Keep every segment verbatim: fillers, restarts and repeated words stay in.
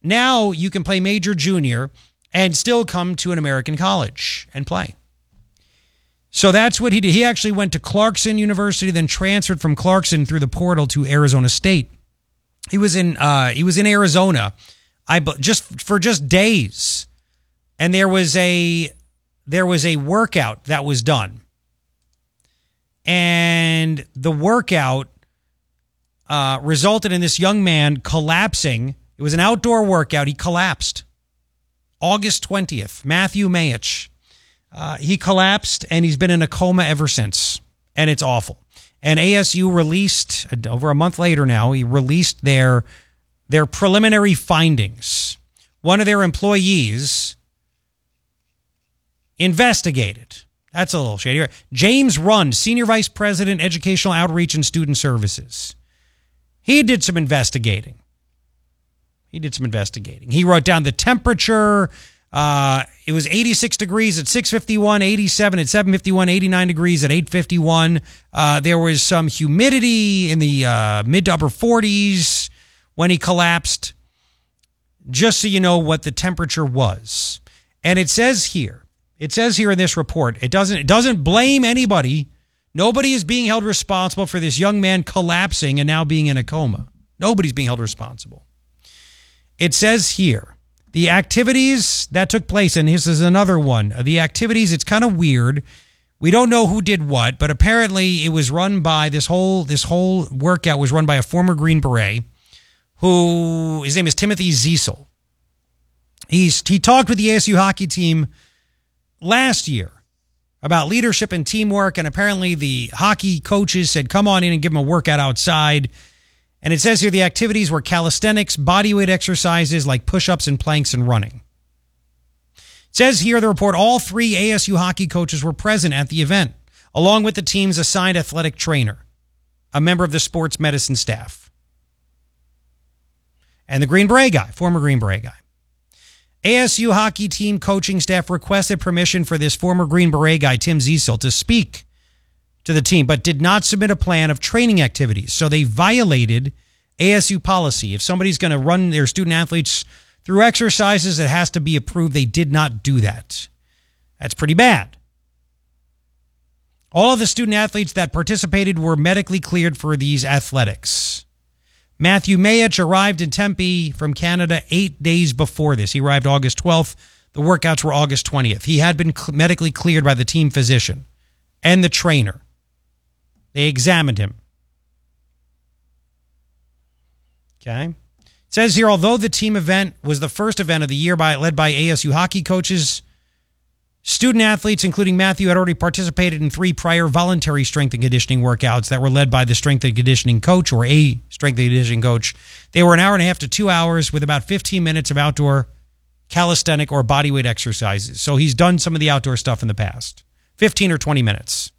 now you can play major, junior, and still come to an American college and play. So that's what he did. He actually went to Clarkson University, then transferred from Clarkson through the portal to Arizona State. He was in uh, he was in Arizona, I just for just days, and there was a there was a workout that was done, and the workout uh, resulted in this young man collapsing. It was an outdoor workout. He collapsed. August twentieth, Matthew Mayich. Uh, he collapsed, and he's been in a coma ever since, and it's awful. And A S U released, over a month later now, he released their, their preliminary findings. One of their employees investigated. That's a little shady. James Rund, Senior Vice President, Educational Outreach and Student Services. He did some investigating. He did some investigating. He wrote down the temperature. Uh, it was eighty-six degrees at six fifty-one, eighty-seven at seven fifty-one, eighty-nine degrees at eight fifty-one. Uh, there was some humidity in the uh, mid to upper forties when he collapsed, just so you know what the temperature was. And it says here, it says here in this report, it doesn't, it doesn't blame anybody. Nobody is being held responsible for this young man collapsing and now being in a coma. Nobody's being held responsible. It says here, the activities that took place, and this is another one, the activities, it's kind of weird. We don't know who did what, but apparently it was run by, this whole this whole workout was run by a former Green Beret, who, his name is Timothy Ziesel. He's, he talked with the A S U hockey team last year about leadership and teamwork, and apparently the hockey coaches said, come on in and give him a workout outside. And it says here the activities were calisthenics, bodyweight exercises like push-ups and planks and running. It says here the report, all three A S U hockey coaches were present at the event, along with the team's assigned athletic trainer, a member of the sports medicine staff, and the Green Beret guy, former Green Beret guy. A S U hockey team coaching staff requested permission for this former Green Beret guy, Tim Ziesel, to speak to the team, but did not submit a plan of training activities. So they violated A S U policy. If somebody's going to run their student athletes through exercises that has to be approved, they did not do that. That's pretty bad. All of the student athletes that participated were medically cleared for these athletics. Matthew Mayich arrived in Tempe from Canada eight days before this. He arrived August twelfth. The workouts were August twentieth. He had been medically cleared by the team physician and the trainer. They examined him. Okay. It says here, although the team event was the first event of the year by led by A S U hockey coaches, student athletes, including Matthew, had already participated in three prior voluntary strength and conditioning workouts that were led by the strength and conditioning coach or a strength and conditioning coach. They were an hour and a half to two hours with about fifteen minutes of outdoor calisthenic or bodyweight exercises. So he's done some of the outdoor stuff in the past. fifteen or twenty minutes.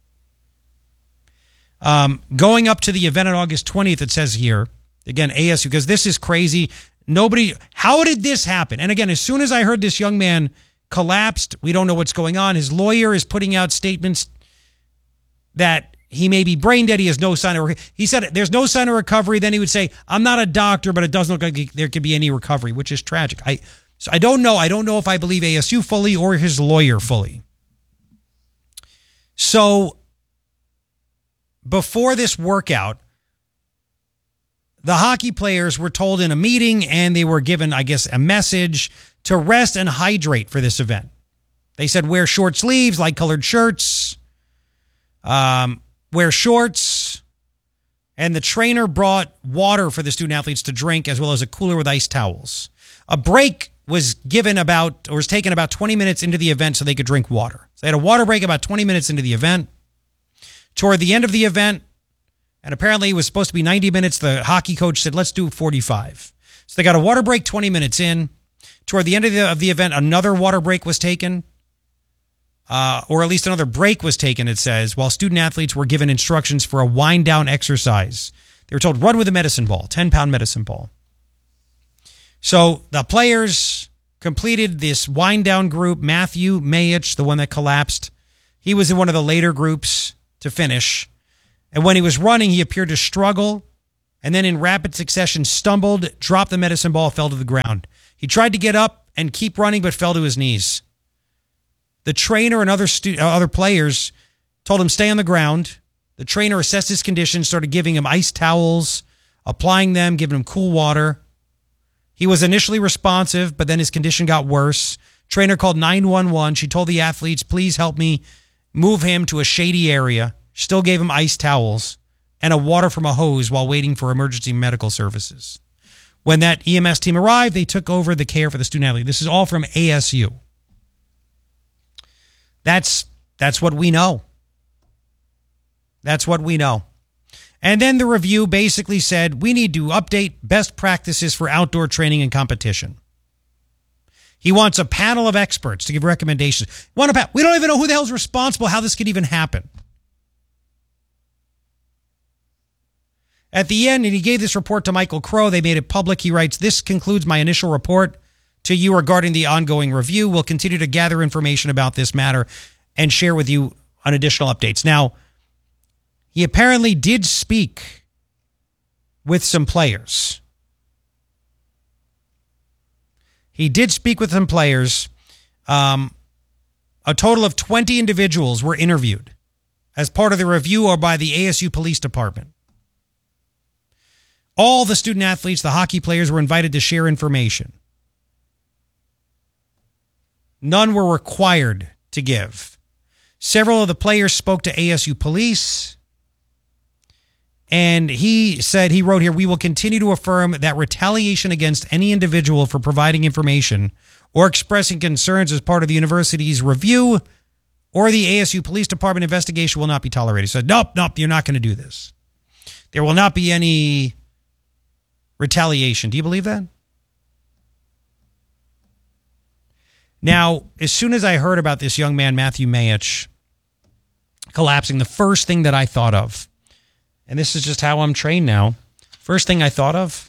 Um, going up to the event on August twentieth, it says here, again, A S U, because this is crazy. Nobody, how did this happen? And again, as soon as I heard this young man collapsed, we don't know what's going on. His lawyer is putting out statements that he may be brain dead. He has no sign of, he said there's no sign of recovery. Then he would say, I'm not a doctor, but it doesn't look like there could be any recovery, which is tragic. I, so I don't know. I don't know if I believe A S U fully or his lawyer fully. So before this workout, the hockey players were told in a meeting, and they were given, I guess, a message to rest and hydrate for this event. They said wear short sleeves, light colored shirts, um, wear shorts, and the trainer brought water for the student athletes to drink, as well as a cooler with ice towels. A break was given about, or was taken about twenty minutes into the event so they could drink water. So they had a water break about twenty minutes into the event. Toward the end of the event, and apparently it was supposed to be ninety minutes, the hockey coach said, let's do forty-five. So they got a water break twenty minutes in. Toward the end of the, of the event, another water break was taken, uh, or at least another break was taken, it says, while student athletes were given instructions for a wind-down exercise. They were told, run with a medicine ball, ten-pound medicine ball. So the players completed this wind-down group. Matthew Mayich, the one that collapsed, he was in one of the later groups to finish. And when he was running, he appeared to struggle and then in rapid succession stumbled, dropped the medicine ball, fell to the ground. He tried to get up and keep running, but fell to his knees. The trainer and other stu- uh, other players told him stay on the ground. The trainer assessed his condition, started giving him ice towels, applying them, giving him cool water. He was initially responsive, but then his condition got worse. Trainer called nine one one. She told the athletes, please help me move him to a shady area. Still gave him ice towels and a water from a hose while waiting for emergency medical services. When that E M S team arrived, they took over the care for the student athlete. This is all from A S U. That's that's what we know. That's what we know. And then the review basically said, we need to update best practices for outdoor training and competition. He wants a panel of experts to give recommendations. Want a pa- we don't even know who the hell's responsible, how this could even happen. At the end, and he gave this report to Michael Crow, they made it public. He writes, this concludes my initial report to you regarding the ongoing review. We'll continue to gather information about this matter and share with you on additional updates. Now, he apparently did speak with some players. He did speak with some players. Um, a total of twenty individuals were interviewed as part of the review or by the A S U Police Department. All the student athletes, the hockey players, were invited to share information. None were required to give. Several of the players spoke to A S U police. And he said, he wrote here, we will continue to affirm that retaliation against any individual for providing information or expressing concerns as part of the university's review or the A S U Police Department investigation will not be tolerated. He said, nope, nope, you're not going to do this. There will not be any retaliation. Do you believe that? Now, as soon as I heard about this young man, Matthew Mayich, collapsing, the first thing that I thought of, and this is just how I'm trained now, first thing I thought of,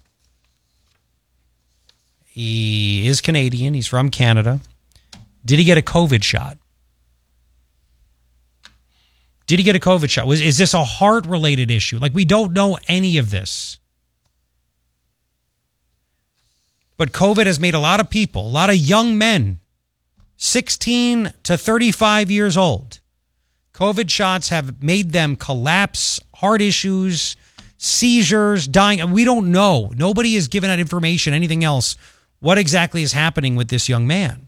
he is Canadian. He's from Canada. Did he get a COVID shot? Did he get a COVID shot? Was, is this a heart-related issue? Like, we don't know any of this. But COVID has made a lot of people, a lot of young men, sixteen to thirty-five years old, COVID shots have made them collapse, heart issues, seizures, dying. We don't know. Nobody has given out information, anything else, what exactly is happening with this young man.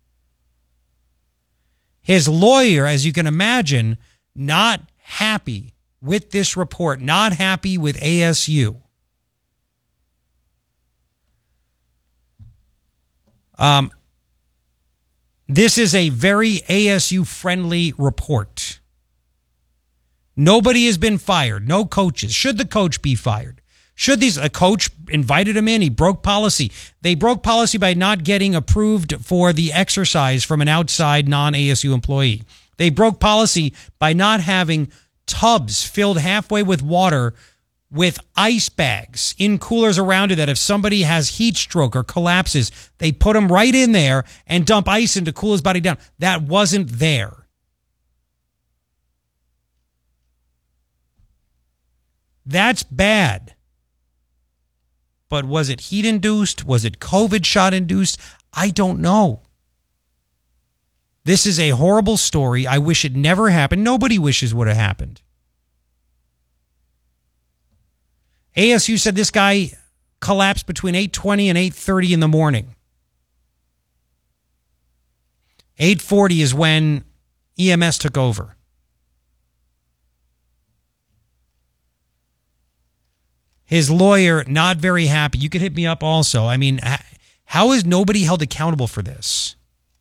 His lawyer, as you can imagine, not happy with this report, not happy with A S U. Um, this is a very A S U-friendly report. Nobody has been fired. No coaches. Should the coach be fired? Should these, a coach invited him in, he broke policy. They broke policy by not getting approved for the exercise from an outside non-A S U employee. They broke policy by not having tubs filled halfway with water with ice bags in coolers around it that if somebody has heat stroke or collapses, they put them right in there and dump ice in to cool his body down. That wasn't there. That's bad. But was it heat induced? Was it COVID shot induced? I don't know. This is a horrible story. I wish it never happened. Nobody wishes would have happened. A S U said this guy collapsed between eight twenty and eight thirty in the morning. eight forty is when E M S took over. His lawyer, not very happy. You could hit me up also. I mean, how is nobody held accountable for this?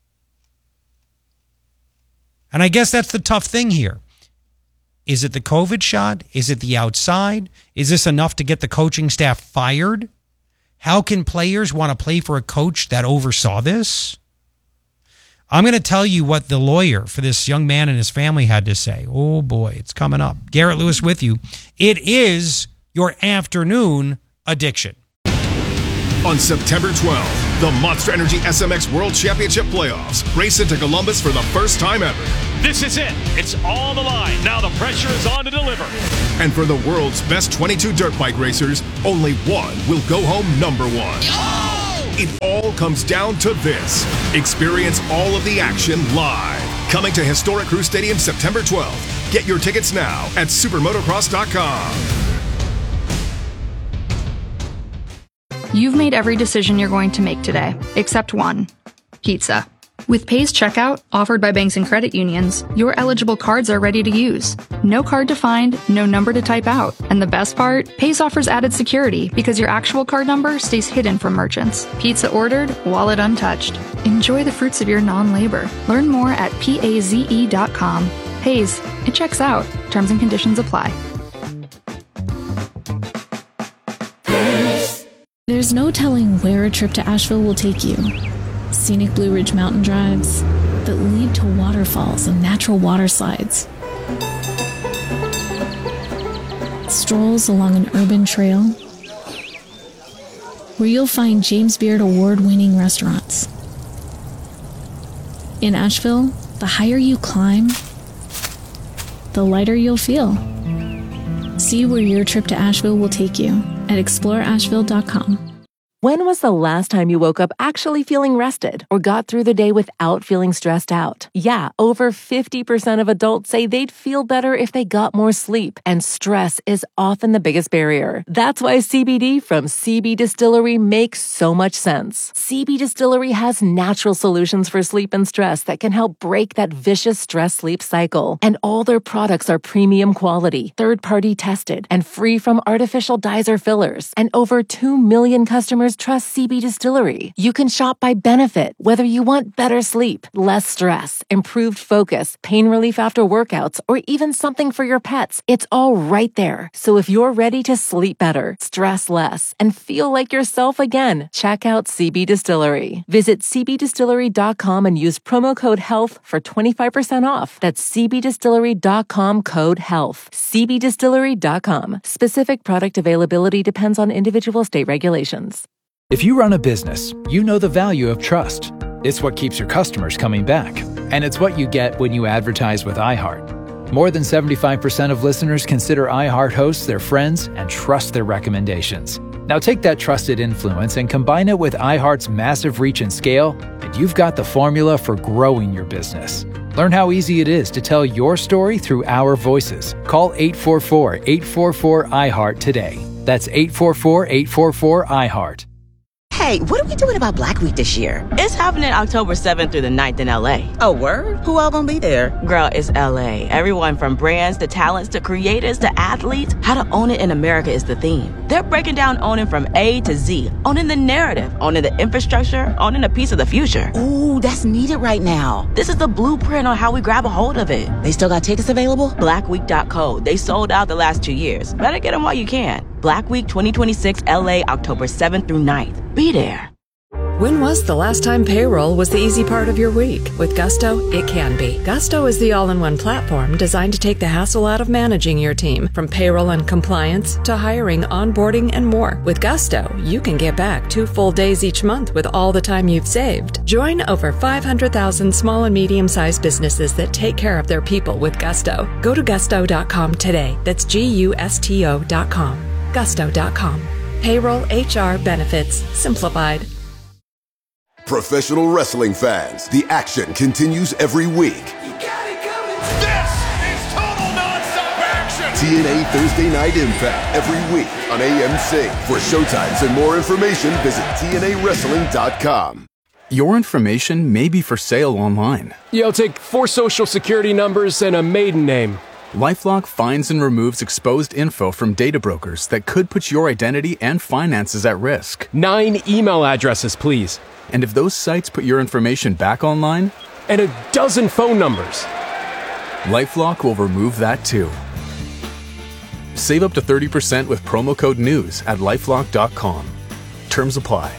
And I guess that's the tough thing here. Is it the COVID shot? Is it the outside? Is this enough to get the coaching staff fired? How can players want to play for a coach that oversaw this? I'm going to tell you what the lawyer for this young man and his family had to say. Oh boy, it's coming up. Garrett Lewis with you. It is your afternoon addiction. On September twelfth, the Monster Energy S M X World Championship Playoffs race into Columbus for the first time ever. This is it. It's all on the line. Now the pressure is on to deliver. And for the world's best twenty-two dirt bike racers, only one will go home number one. It all comes down to this. Experience all of the action live. Coming to historic Crew Stadium September twelfth. Get your tickets now at supermotocross dot com. You've made every decision you're going to make today, except one. Pizza. With Pay's Checkout, offered by banks and credit unions, your eligible cards are ready to use. No card to find, no number to type out. And the best part? Pay's offers added security because your actual card number stays hidden from merchants. Pizza ordered, wallet untouched. Enjoy the fruits of your non-labor. Learn more at paze dot com. Pay's. It checks out. Terms and conditions apply. There's no telling where a trip to Asheville will take you. Scenic Blue Ridge mountain drives that lead to waterfalls and natural water slides. Strolls along an urban trail where you'll find James Beard award-winning restaurants. In Asheville, the higher you climb, the lighter you'll feel. See where your trip to Asheville will take you at explore asheville dot com. When was the last time you woke up actually feeling rested or got through the day without feeling stressed out? Yeah, over fifty percent of adults say they'd feel better if they got more sleep, and stress is often the biggest barrier. That's why C B D from C B Distillery makes so much sense. C B Distillery has natural solutions for sleep and stress that can help break that vicious stress-sleep cycle. And all their products are premium quality, third-party tested, and free from artificial dyes or fillers. And over two million customers trust C B Distillery. You can shop by benefit, whether you want better sleep, less stress, improved focus, pain relief after workouts, or even something for your pets. It's all right there. So if you're ready to sleep better, stress less, and feel like yourself again, check out C B Distillery. Visit c b distillery dot com and use promo code HEALTH for twenty-five percent off. That's c b distillery dot com code HEALTH. c b distillery dot com. Specific product availability depends on individual state regulations. If you run a business, you know the value of trust. It's what keeps your customers coming back. And it's what you get when you advertise with iHeart. More than seventy-five percent of listeners consider iHeart hosts their friends and trust their recommendations. Now take that trusted influence and combine it with iHeart's massive reach and scale, and you've got the formula for growing your business. Learn how easy it is to tell your story through our voices. Call eight four four, eight four four, I heart today. That's eight four four, eight four four, I heart. Hey, what are we doing about Black Week this year? It's happening October seventh through the ninth in L A. Oh, word? Who all gonna be there? Girl, it's L A. Everyone from brands to talents to creators to athletes. How to own it in America is the theme. They're breaking down owning from A to Z. Owning the narrative, owning the infrastructure, owning a piece of the future. Ooh, that's needed right now. This is the blueprint on how we grab a hold of it. They still got tickets available? black week dot co. They sold out the last two years. Better get them while you can. Black Week twenty twenty-six L A, October seventh through ninth. Be there. When was the last time payroll was the easy part of your week? With Gusto, it can be. Gusto is the all-in-one platform designed to take the hassle out of managing your team, from payroll and compliance to hiring, onboarding, and more. With Gusto, you can get back two full days each month with all the time you've saved. Join over five hundred thousand small and medium-sized businesses that take care of their people with Gusto. Go to gusto dot com today. That's G U S T O dot com. gusto dot com. Payroll, H R, benefits, simplified. Professional wrestling fans, the action continues every week. You got it coming. This is total nonstop action. T N A Thursday Night Impact every week on A M C. For showtimes and more information, visit T N A wrestling dot com. Your information may be for sale online. Yeah, I'll take four social security numbers and a maiden name. LifeLock finds and removes exposed info from data brokers that could put your identity and finances at risk. Nine email addresses, please. And if those sites put your information back online? And a dozen phone numbers. LifeLock will remove that too. Save up to thirty percent with promo code NEWS at lifelock dot com. Terms apply.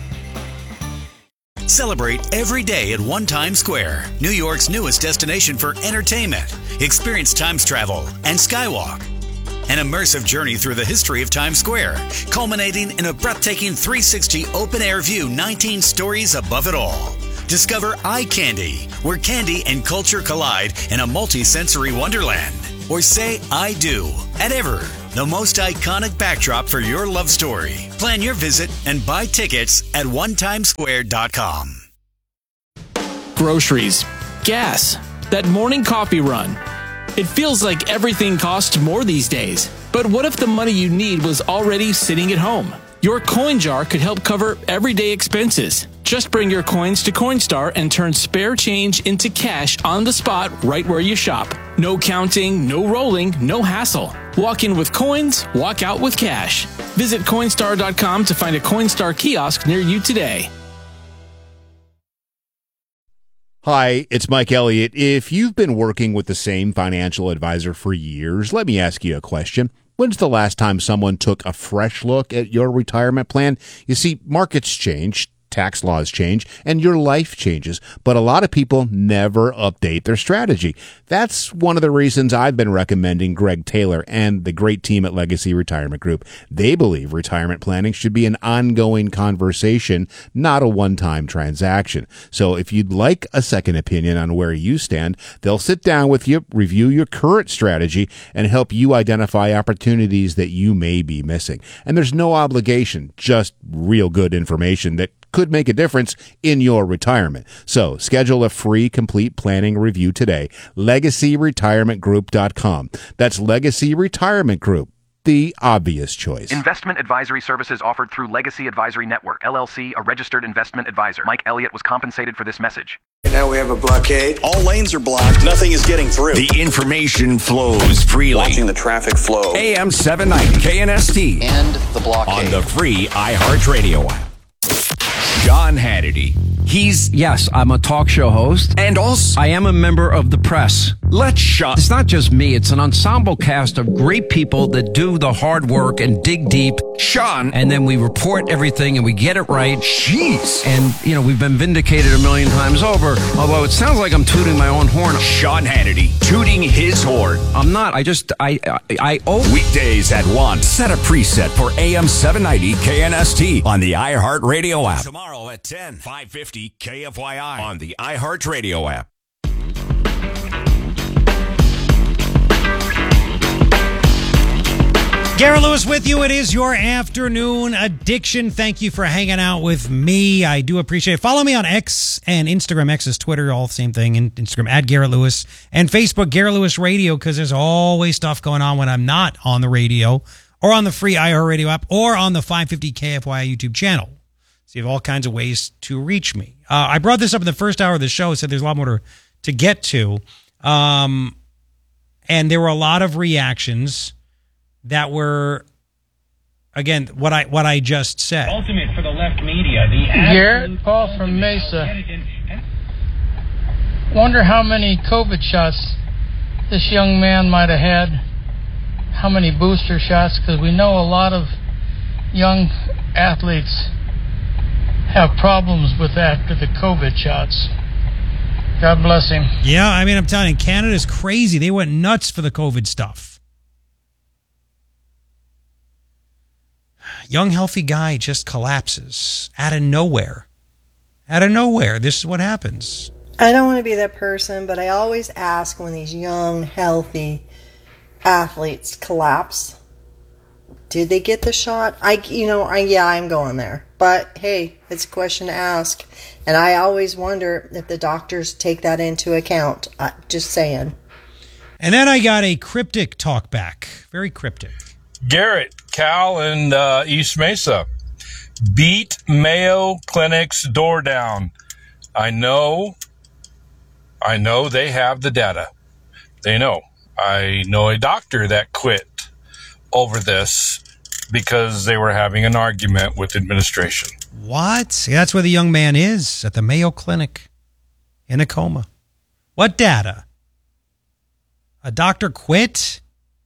Celebrate every day at One Times Square, New York's newest destination for entertainment. Experience Times Travel and Skywalk. An immersive journey through the history of Times Square, culminating in a breathtaking three sixty open-air view nineteen stories above it all. Discover Eye Candy, where candy and culture collide in a multi-sensory wonderland. or say I do at Ever, the most iconic backdrop for your love story. Plan your visit and buy tickets at one times square dot com. Groceries, gas, that morning coffee run. It feels like everything costs more these days. But what if the money you need was already sitting at home? Your coin jar could help cover everyday expenses. Just bring your coins to Coinstar and turn spare change into cash on the spot right where you shop. No counting, no rolling, no hassle. Walk in with coins, walk out with cash. Visit Coinstar dot com to find a Coinstar kiosk near you today. Hi, it's Mike Elliott. If you've been working with the same financial advisor for years, let me ask you a question. When's the last time someone took a fresh look at your retirement plan? You see, markets change, tax laws change, and your life changes, but a lot of people never update their strategy. That's one of the reasons I've been recommending Greg Taylor and the great team at Legacy Retirement Group. They believe retirement planning should be an ongoing conversation, not a one-time transaction. So if you'd like a second opinion on where you stand, they'll sit down with you, review your current strategy, and help you identify opportunities that you may be missing. And there's no obligation, just real good information that could make a difference in your retirement. So schedule a free complete planning review today. legacy retirement group dot com. That's Legacy Retirement Group, the obvious choice. Investment advisory services offered through Legacy Advisory Network, L L C, a registered investment advisor. Mike Elliott was compensated for this message. Now we have a blockade. All lanes are blocked. Nothing is getting through. The information flows freely. Watching the traffic flow. A M seven ninety K N S T. And the blockade. On the free iHeartRadio app. Sean Hannity. He's, yes, I'm a talk show host. And also, I am a member of the press. Let's Sean. It's not just me. It's an ensemble cast of great people that do the hard work and dig deep. Sean. And then we report everything and we get it right. Jeez. And, you know, we've been vindicated a million times over. Although it sounds like I'm tooting my own horn. Sean Hannity, tooting his horn. I'm not. I just, I, I, I owe. Weekdays at one. Set a preset for A M seven ninety K N S T on the iHeartRadio app. Tomorrow at ten, five fifty K F Y I on the iHeartRadio app. Garrett Lewis with you. It is your afternoon addiction. Thank you for hanging out with me. I do appreciate it. Follow me on X and Instagram. X is Twitter, all the same thing. And Instagram at Garrett Lewis and Facebook Garrett Lewis Radio, because there's always stuff going on when I'm not on the radio or on the free iHeartRadio app or on the five fifty K F Y I YouTube channel. So you have all kinds of ways to reach me. Uh, I brought this up in the first hour of the show, said there's a lot more to, to get to. Um, and there were a lot of reactions that were, again, what I what I just said. Ultimate for the left media. The Garrett Paul from Mesa. Wonder how many COVID shots this young man might have had. How many booster shots? Because we know a lot of young athletes have problems with after the COVID shots. God bless him. Yeah, I mean, I'm telling you, Canada's crazy. They went nuts for the COVID stuff. Young, healthy guy just collapses out of nowhere. Out of nowhere. This is what happens. I don't want to be that person, but I always ask when these young, healthy athletes collapse, did they get the shot? I, you know, I, yeah, I'm going there. But, hey, it's a question to ask. And I always wonder if the doctors take that into account. Uh, just saying. And then I got a cryptic talk back. Very cryptic. Garrett, Cal, and uh, East Mesa. Beat Mayo Clinic's door down. I know, I know they have the data. They know. I know a doctor that quit over this because they were having an argument with administration. What? See, that's where the young man is, at the Mayo Clinic, in a coma. What data? A doctor quit?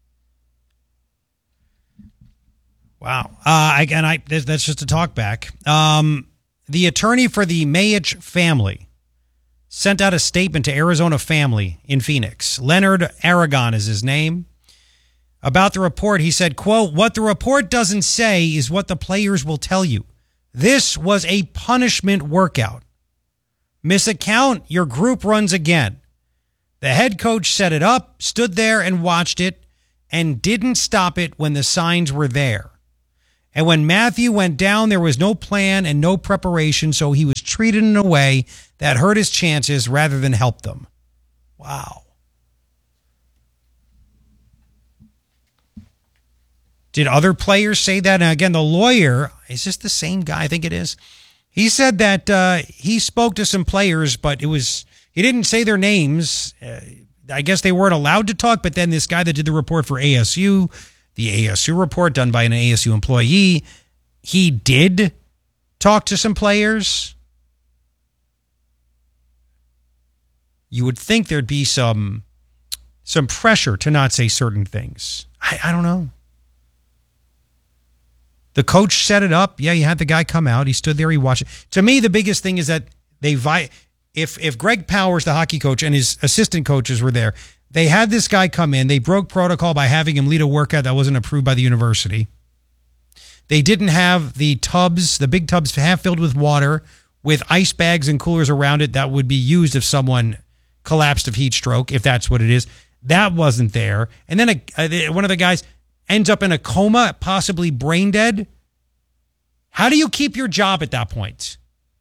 Wow. Uh, I, and I, that's just a talk back. Um, the attorney for the Mayich family sent out a statement to Arizona family in Phoenix. Leonard Aragon is his name. About the report, he said, quote, "What the report doesn't say is what the players will tell you. This was a punishment workout. Miss a count, your group runs again. The head coach set it up, stood there and watched it, and didn't stop it when the signs were there. And when Matthew went down, there was no plan and no preparation, so he was treated in a way that hurt his chances rather than help them. Wow. Did other players say that? And again, the lawyer, is this the same guy? I think it is. He said that uh, he spoke to some players, but it was he didn't say their names. Uh, I guess they weren't allowed to talk, but then this guy that did the report for A S U, the A S U report done by an A S U employee, he did talk to some players. You would think there'd be some some pressure to not say certain things. I, I don't know. The coach set it up. Yeah, you had the guy come out. He stood there. He watched it. To me, the biggest thing is that they vi- if if Greg Powers, the hockey coach, and his assistant coaches were there, they had this guy come in. They broke protocol by having him lead a workout that wasn't approved by the university. They didn't have the tubs, the big tubs half filled with water with ice bags and coolers around it that would be used if someone collapsed of heat stroke, if that's what it is. That wasn't there. And then a, one of the guys ends up in a coma, possibly brain dead. How do you keep your job at that point?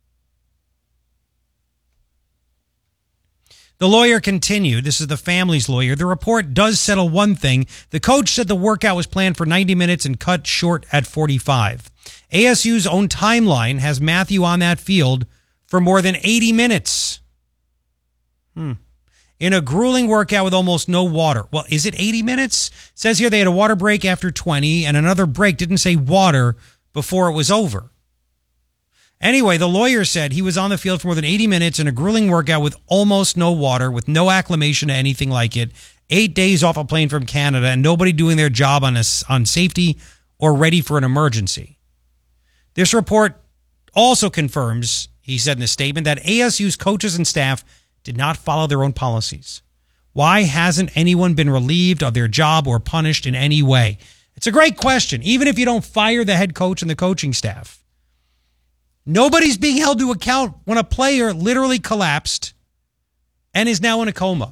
The lawyer continued. This is the family's lawyer. The report does settle one thing. The coach said the workout was planned for ninety minutes and cut short at forty-five. A S U's own timeline has Matthew on that field for more than eighty minutes. Hmm. In a grueling workout with almost no water. Well, is it eighty minutes? It says here they had a water break after twenty and another break. Didn't say water before it was over. Anyway, the lawyer said he was on the field for more than eighty minutes in a grueling workout with almost no water, with no acclimation to anything like it, eight days off a plane from Canada, and nobody doing their job on, a, on safety or ready for an emergency. This report also confirms, he said in a statement, that A S U's coaches and staff did not follow their own policies. Why hasn't anyone been relieved of their job or punished in any way? It's a great question. Even if you don't fire the head coach and the coaching staff, nobody's being held to account when a player literally collapsed and is now in a coma.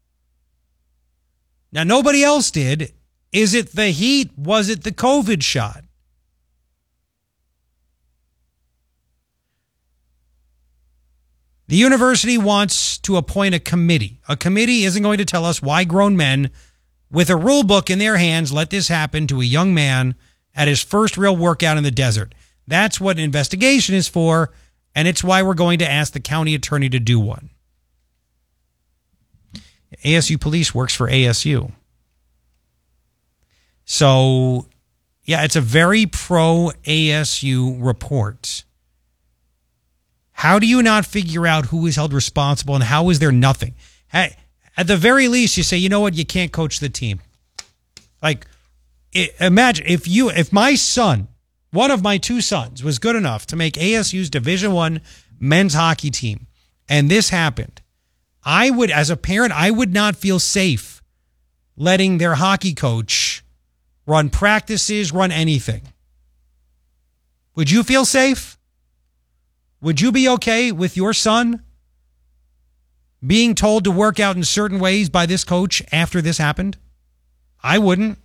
Now, nobody else did. Is it the heat? Was it the COVID shot? The university wants to appoint a committee. A committee isn't going to tell us why grown men with a rule book in their hands let this happen to a young man at his first real workout in the desert. That's what an investigation is for, and it's why we're going to ask the county attorney to do one. A S U police works for A S U. So, yeah, it's a very pro-A S U report. How do you not figure out who is held responsible and how is there nothing? At the very least, you say, you know what, you can't coach the team. Like, imagine if you, if my son, one of my two sons, was good enough to make A S U's Division One men's hockey team, and this happened, I would, as a parent, I would not feel safe letting their hockey coach run practices, run anything. Would you feel safe? Would you be okay with your son being told to work out in certain ways by this coach after this happened? I wouldn't.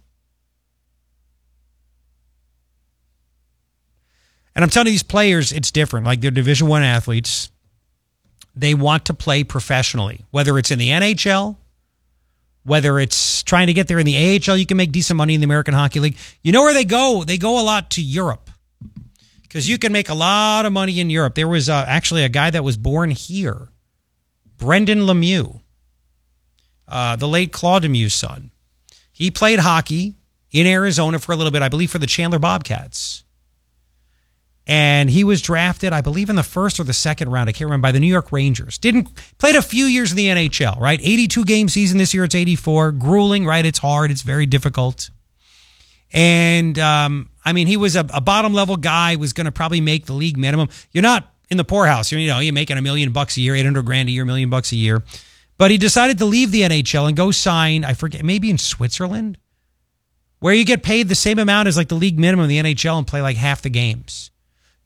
And I'm telling you, these players, it's different. Like, they're Division One athletes. They want to play professionally, whether it's in the N H L, whether it's trying to get there in the A H L. You can make decent money in the American Hockey League. You know where they go? They go a lot to Europe because you can make a lot of money in Europe. There was uh, actually a guy that was born here, Brendan Lemieux, uh, the late Claude Lemieux's son. He played hockey in Arizona for a little bit, I believe, for the Chandler Bobcats. And he was drafted, I believe, in the first or the second round. I can't remember, by the New York Rangers. Didn't played a few years in the N H L, right? eighty-two game season this year. It's eighty-four. Grueling, right? It's hard. It's very difficult. And um, I mean, he was a, a bottom level guy. Was going to probably make the league minimum. You're not in the poorhouse. You're, you know, you're making a million bucks a year, eight hundred grand a year, a million bucks a year. But he decided to leave the N H L and go sign. I forget, maybe in Switzerland, where you get paid the same amount as like the league minimum in the N H L and play like half the games.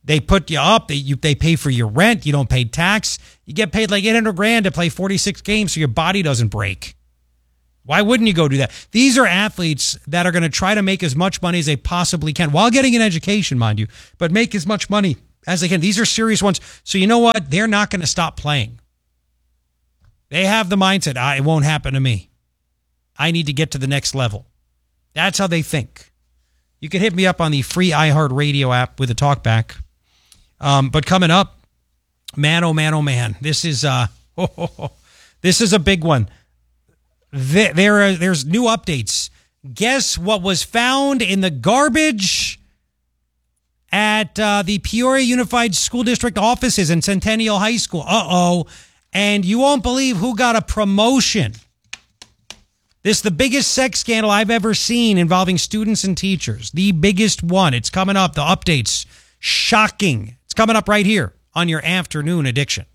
They put you up. They you, they pay for your rent. You don't pay tax. You get paid like eight hundred grand to play forty-six games so your body doesn't break. Why wouldn't you go do that? These are athletes that are going to try to make as much money as they possibly can while getting an education, mind you, but make as much money as they can. These are serious ones. So you know what? They're not going to stop playing. They have the mindset, ah, it won't happen to me. I need to get to the next level. That's how they think. You can hit me up on the free iHeartRadio app with a talkback. Um, but coming up, man, oh man, oh man, this is uh, oh, oh, oh, this is a big one. There, there are, there's new updates. Guess what was found in the garbage at uh, the Peoria Unified School District offices in Centennial High School? Uh-oh. And you won't believe who got a promotion. This is the biggest sex scandal I've ever seen involving students and teachers. The biggest one. It's coming up. The updates. Shocking. It's coming up right here on your Afternoon Addiction.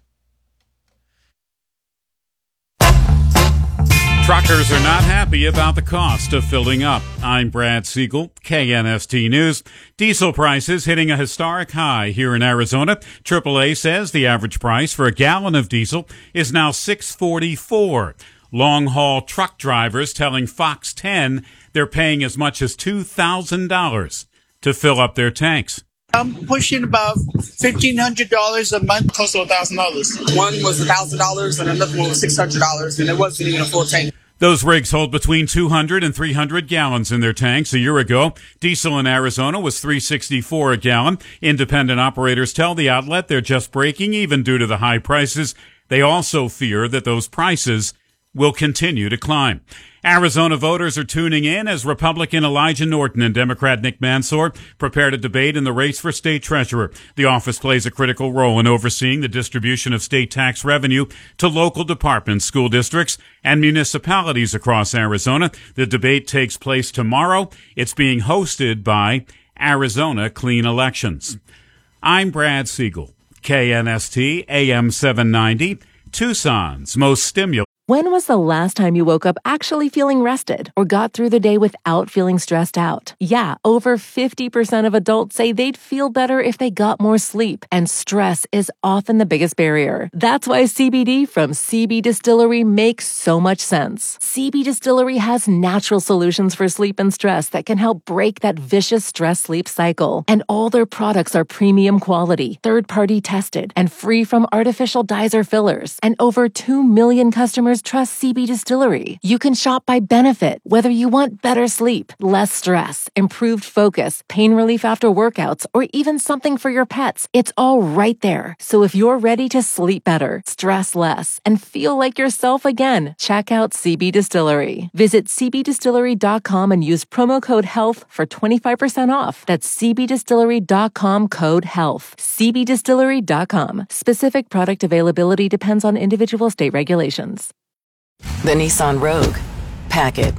Truckers are not happy about the cost of filling up. I'm Brad Siegel, K N S T News. Diesel prices hitting a historic high here in Arizona. triple A says the average price for a gallon of diesel is now six forty-four. Long-haul truck drivers telling Fox ten they're paying as much as two thousand dollars to fill up their tanks. I'm pushing about fifteen hundred dollars a month. Close to one thousand dollars. One was one thousand dollars and another one was six hundred dollars, and it wasn't even a full tank. Those rigs hold between two hundred and three hundred gallons in their tanks. A year ago, diesel in Arizona was three sixty-four a gallon. Independent operators tell the outlet they're just breaking even due to the high prices. They also fear that those prices will continue to climb. Arizona voters are tuning in as Republican Elijah Norton and Democrat Nick Mansour prepare to debate in the race for state treasurer. The office plays a critical role in overseeing the distribution of state tax revenue to local departments, school districts, and municipalities across Arizona. The debate takes place tomorrow. It's being hosted by Arizona Clean Elections. I'm Brad Siegel, K N S T A M seven ninety, Tucson's most stimulating. When was the last time you woke up actually feeling rested or got through the day without feeling stressed out? Yeah, over fifty percent of adults say they'd feel better if they got more sleep, and stress is often the biggest barrier. That's why C B D from C B Distillery makes so much sense. C B Distillery has natural solutions for sleep and stress that can help break that vicious stress-sleep cycle. And all their products are premium quality, third-party tested, and free from artificial dyes or fillers. And over two million customers trust C B Distillery. You can shop by benefit, whether you want better sleep, less stress, improved focus, pain relief after workouts, or even something for your pets. It's all right there. So if you're ready to sleep better, stress less, and feel like yourself again, check out C B Distillery. Visit c b distillery dot com and use promo code HEALTH for twenty-five percent off. That's c b distillery dot com code HEALTH. c b distillery dot com. Specific product availability depends on individual state regulations. The Nissan Rogue. Pack it.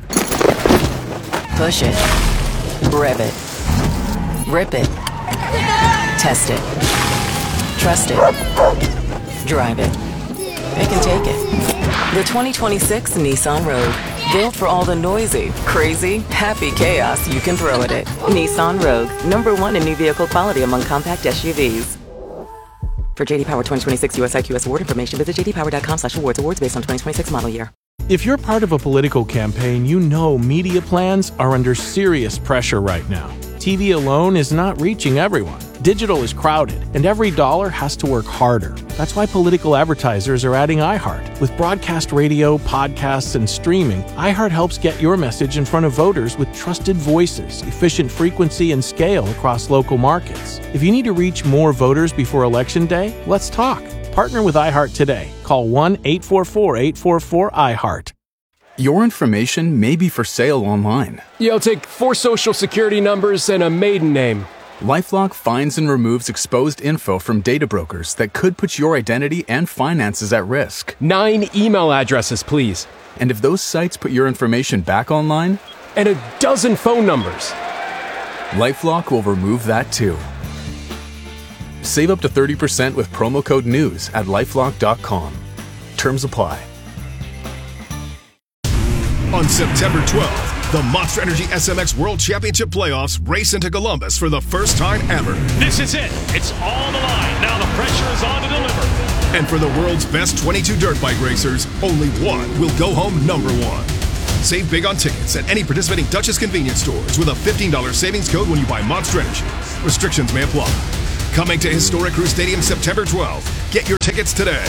Push it. Rev it. Rip it. Test it. Trust it. Drive it. It can take it. The twenty twenty-six Nissan Rogue. Built for all the noisy, crazy, happy chaos you can throw at it. Nissan Rogue. Number one in new vehicle quality among compact S U Vs. For J D Power twenty twenty-six U S I Q S award information, visit j d power dot com slash awards. Awards based on twenty twenty-six model year. If you're part of a political campaign, you know media plans are under serious pressure right now. T V alone is not reaching everyone. Digital is crowded, and every dollar has to work harder. That's why political advertisers are adding iHeart. With broadcast radio, podcasts, and streaming, iHeart helps get your message in front of voters with trusted voices, efficient frequency, and scale across local markets. If you need to reach more voters before Election Day, let's talk. Partner with iHeart today. Call one eight four four eight four four iHeart. Your information may be for sale online. Yo, take four social security numbers and a maiden name. LifeLock finds and removes exposed info from data brokers that could put your identity and finances at risk. Nine email addresses, please. And if those sites put your information back online? And a dozen phone numbers. LifeLock will remove that too. Save up to thirty percent with promo code NEWS at lifelock dot com. Terms apply. On September twelfth, The Monster Energy S M X World Championship Playoffs race into Columbus for the first time ever. This is it. It's on the line. Now the pressure is on to deliver. And for the world's best twenty-two dirt bike racers, only one will go home number one. Save big on tickets at any participating Duchess convenience stores with a fifteen dollars savings code when you buy Monster Energy. Restrictions may apply. Coming to Historic Crew Stadium September twelfth. Get your tickets today.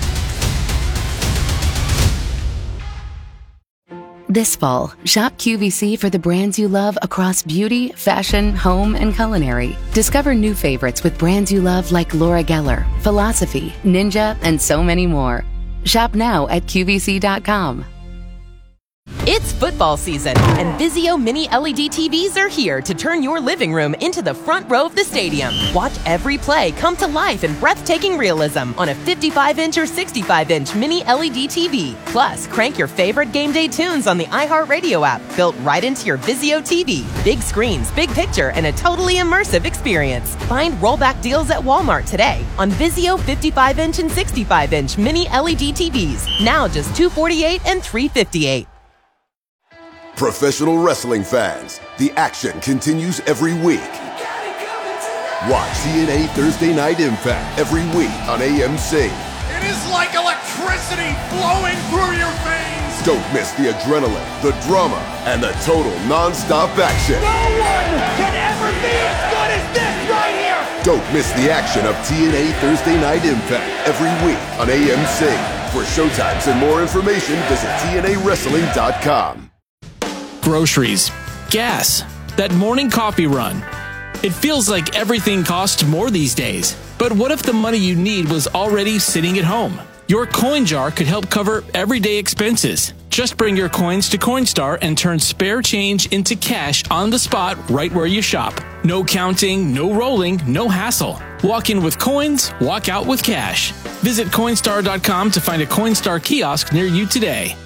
This fall, shop Q V C for the brands you love across beauty, fashion, home, and culinary. Discover new favorites with brands you love like Laura Geller, Philosophy, Ninja, and so many more. Shop now at Q V C dot com. It's football season, and Vizio Mini L E D T Vs are here to turn your living room into the front row of the stadium. Watch every play come to life in breathtaking realism on a fifty-five inch or sixty-five inch Mini L E D T V. Plus, crank your favorite game day tunes on the iHeartRadio app, built right into your Vizio T V. Big screens, big picture, and a totally immersive experience. Find rollback deals at Walmart today on Vizio fifty-five inch and sixty-five inch Mini L E D T Vs. Now just two hundred forty-eight dollars and three hundred fifty-eight dollars. Professional wrestling fans, the action continues every week. Watch T N A Thursday Night Impact every week on A M C. It is like electricity flowing through your veins. Don't miss the adrenaline, the drama, and the total non-stop action. No one can ever be as good as this right here. Don't miss the action of T N A Thursday Night Impact every week on A M C. For showtimes and more information, visit T N A wrestling dot com. Groceries, gas, that morning coffee run. It feels like everything costs more these days. But what if the money you need was already sitting at home? Your coin jar could help cover everyday expenses. Just bring your coins to Coinstar and turn spare change into cash on the spot right where you shop. No counting, no rolling, no hassle. Walk in with coins, walk out with cash. Visit Coinstar dot com to find a Coinstar kiosk near you today.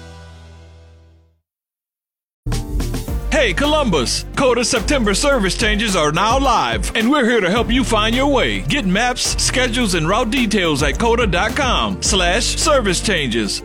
Hey Columbus, Coda September service changes are now live, and we're here to help you find your way. Get maps, schedules, and route details at coda dot com slash service changes.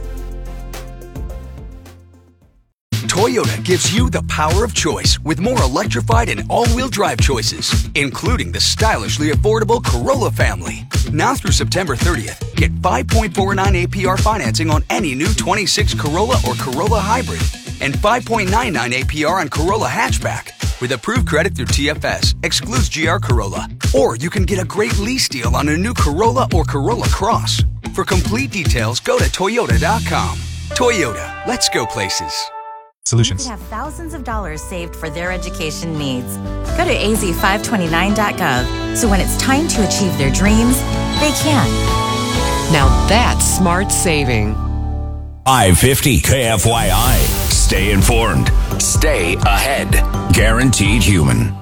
Toyota gives you the power of choice with more electrified and all-wheel drive choices, including the stylishly affordable Corolla family. Now through September thirtieth, get five point four nine A P R financing on any new twenty-six Corolla or Corolla Hybrid, and five point nine nine A P R on Corolla Hatchback. With approved credit through T F S, excludes G R Corolla. Or you can get a great lease deal on a new Corolla or Corolla Cross. For complete details, go to Toyota dot com. Toyota, let's go places. Solutions. Have thousands of dollars saved for their education needs. Go to A Z five twenty-nine dot gov, so when it's time to achieve their dreams, they can. Now that's smart saving. five fifty K F Y I. Stay informed. Stay ahead. Guaranteed human.